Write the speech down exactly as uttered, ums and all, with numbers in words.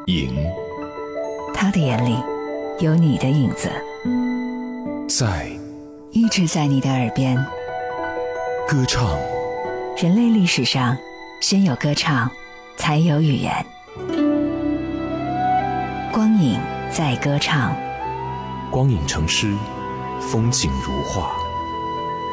影， 他的眼里有你的影子， 在一直在你的耳边歌唱。 人类历史上，先有歌唱，才有语言。光影在歌唱， 光影成诗，风景如画。